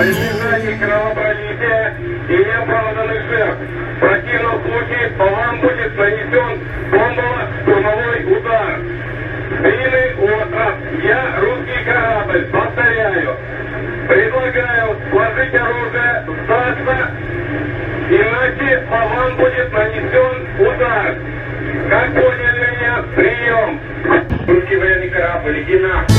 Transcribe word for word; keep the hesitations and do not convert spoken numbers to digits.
Во избежание кровопролития и неоправданных жертв. В противном случае по вам будет нанесен бомбово-штурмовой удар. Длинный остров. Я русский корабль. Повторяю. Предлагаю сложить оружие, сдаться, иначе по вам будет нанесен удар. Как поняли меня? Прием. Русский военный корабль, иди нахуй.